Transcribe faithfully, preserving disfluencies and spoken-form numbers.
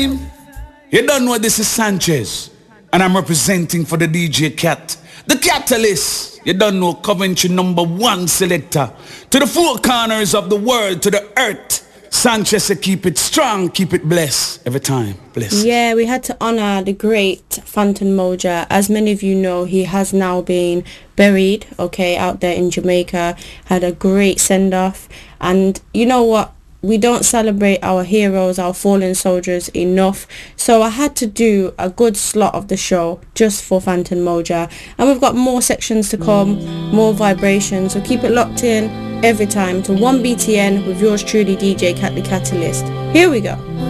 time, you don't know this is Sanchez, and I'm representing for the D J Cat. The Catalyst, you don't know, Coventry number one selector. To the four corners of the world, to the earth. Sanchez said keep it strong, keep it blessed every time. Bless. Yeah, we had to honour the great Fantan Mojah. As many of you know, he has now been buried, okay, out there in Jamaica. Had a great send-off. And you know what? We don't celebrate our heroes, our fallen soldiers enough. So I had to do a good slot of the show just for Fantan Mojah. And we've got more sections to come, more vibrations. So keep it locked in every time to one B T N with yours truly, D J Cat the Catalyst. Here we go.